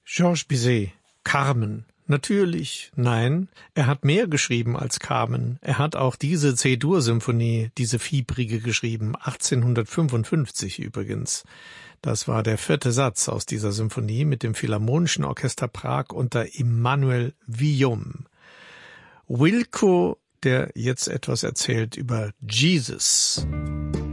Georges Bizet, Carmen. Natürlich, nein, er hat mehr geschrieben als Carmen. Er hat auch diese C-Dur-Symphonie, diese fiebrige, geschrieben, 1855 übrigens. Das war der 4. Satz aus dieser Symphonie mit dem Philharmonischen Orchester Prag unter Emmanuel Villaume. Wilco, der jetzt etwas erzählt über Jesus.